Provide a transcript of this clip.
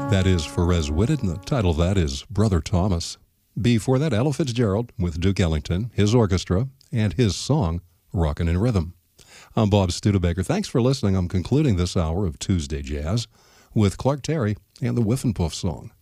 That is Perez Whitted, and the title of that is Brother Thomas. Before that, Ella Fitzgerald with Duke Ellington, his orchestra, and his song, Rockin' in Rhythm. I'm Bob Studebaker. Thanks for listening. I'm concluding this hour of Tuesday Jazz with Clark Terry and the Whiff and Puff song.